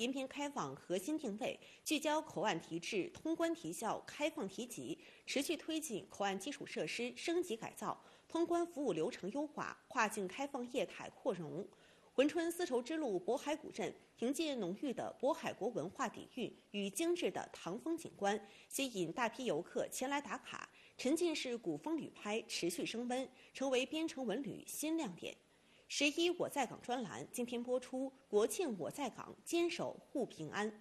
延边开放核心定位，聚焦口岸提质、通关提效、开放提级，持续推进口岸基础设施升级改造、通关服务流程优化、跨境开放业态扩容。珲春丝绸之路渤海古镇凭借浓郁的渤海国文化底蕴与精致的唐风景观，吸引大批游客前来打卡。沉浸式古风旅拍持续升温，成为边城文旅新亮点。11我在港专栏今天播出，国庆我在港，坚守护平安。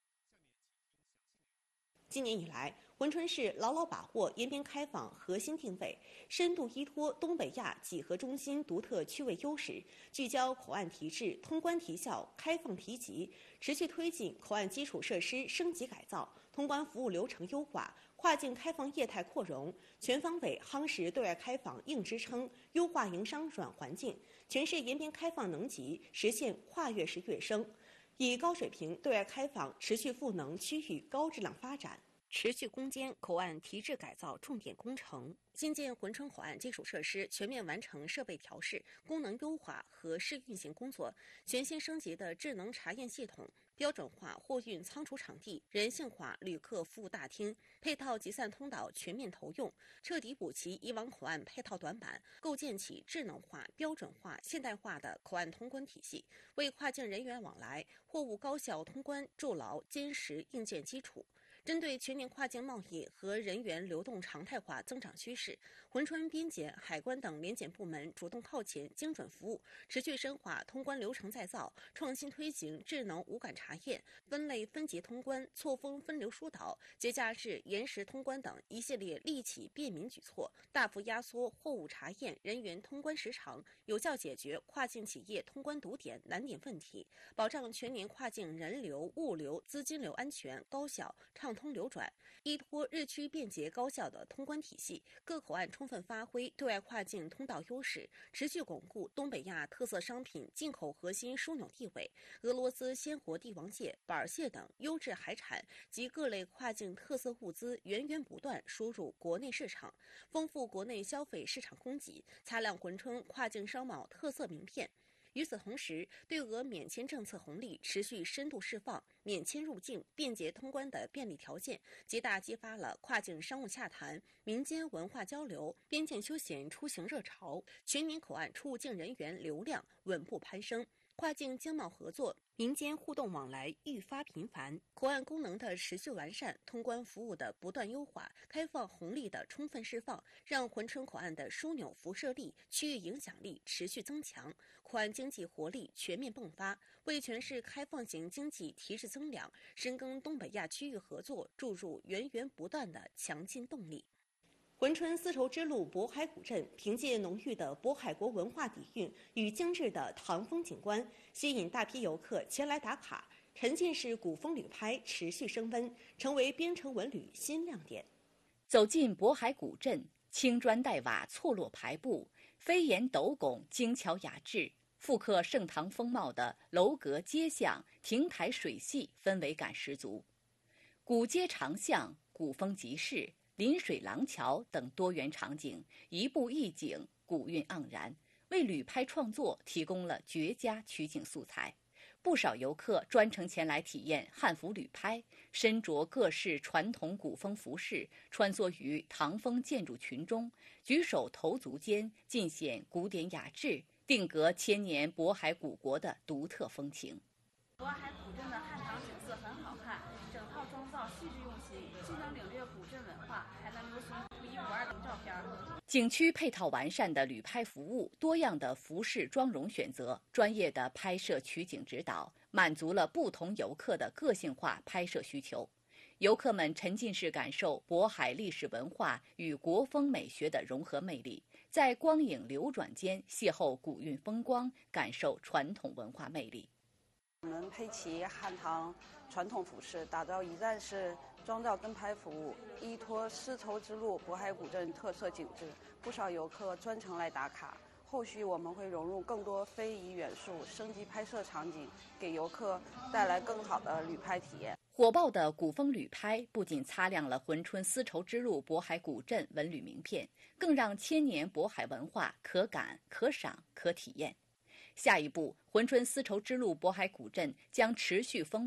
今年以来，珲春市牢牢把握延边开放核心定位，深度依托东北亚几何中心独特区位优势，聚焦口岸提质、通关提效、开放提级，持续推进口岸基础设施升级改造、通关服务流程优化、跨境开放业态扩容，全方位夯实对外开放硬支撑，优化营商软环境，诠释延边开放能级实现跨越式跃升。以高水平对外开放持续赋能区域高质量发展，持续攻坚口岸提质改造重点工程。新建珲春口岸基础设施全面完成设备调试、功能优化和试运行工作，全新升级的智能查验系统、标准化货运仓储场地、人性化旅客服务大厅、配套集散通道全面投用，彻底补齐以往口岸配套短板，构建起智能化、标准化、现代化的口岸通关体系，为跨境人员往来、货物高效通关筑牢坚实硬件基础。针对全年跨境贸易和人员流动常态化增长趋势，珲春边检、海关等联检部门主动靠前精准服务，持续深化通关流程再造，创新推行智能无感查验、分类分级通关、错峰分流疏导、节假日延时通关等一系列利企便民举措，大幅压缩货物查验、人员通关时长，有效解决跨境企业通关堵点难点问题，保障全年跨境人流、物流、资金流安全、高效、畅通流转。依托日趋便捷高效的通关体系，各口岸充分发挥对外跨境通道优势，持续巩固东北亚特色商品进口核心枢纽地位。俄罗斯鲜活帝王蟹、板蟹等优质海产及各类跨境特色物资源源不断输入国内市场，丰富国内消费市场供给，擦亮珲春跨境商贸特色名片。与此同时，对俄免签政策红利持续深度释放，免签入境、便捷通关的便利条件，极大激发了跨境商务洽谈、民间文化交流、边境休闲出行热潮，全年口岸出入境人员流量稳步攀升。跨境经贸合作、民间互动往来愈发频繁，口岸功能的持续完善，通关服务的不断优化，开放红利的充分释放，让珲春口岸的枢纽辐射力、区域影响力持续增强，口岸经济活力全面迸发，为全市开放型经济提质增量、深耕东北亚区域合作注入源源不断的强劲动力。珲春丝绸之路渤海古镇凭借浓郁的渤海国文化底蕴与精致的唐风景观，吸引大批游客前来打卡。沉浸式古风旅拍持续升温，成为边城文旅新亮点。 走进渤海古镇，青砖黛瓦错落排布，飞檐斗拱精巧雅致，复刻盛唐风貌的楼阁街巷、亭台水系氛围感十足。古街长巷、古风集市、临水廊桥等多元场景，一步一景，古韵盎然，为旅拍创作提供了绝佳取景素材。不少游客专程前来体验汉服旅拍，身着各式传统古风服饰，穿梭于唐风建筑群中，举手投足间尽显古典雅致，定格千年渤海古国的独特风情。 渤海古镇的汉唐景色很好看，整套装造细致用心，既能领略古镇文化，还能留存独一无二的照片。 景区配套完善的旅拍服务，多样的服饰妆容选择，专业的拍摄取景指导，满足了不同游客的个性化拍摄需求。游客们沉浸式感受渤海历史文化与国风美学的融合魅力，在光影流转间邂逅古韵风光，感受传统文化魅力。 我们配齐汉唐传统服饰，打造一站式妆造跟拍服务，依托丝绸之路渤海古镇特色景致，不少游客专程来打卡。后续我们会融入更多非遗元素，升级拍摄场景，给游客带来更好的旅拍体验。 火爆的古风旅拍不仅擦亮了珲春丝绸之路渤海古镇文旅名片，更让千年渤海文化可感、可赏、可体验。下一步，珲春丝绸之路渤海古镇将持续丰